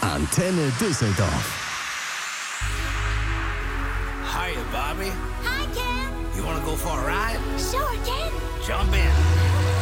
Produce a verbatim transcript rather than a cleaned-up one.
Antenne Düsseldorf. Hiya, Bobby. Hi, Ken. You want to go for a ride? Sure, Ken. Jump in.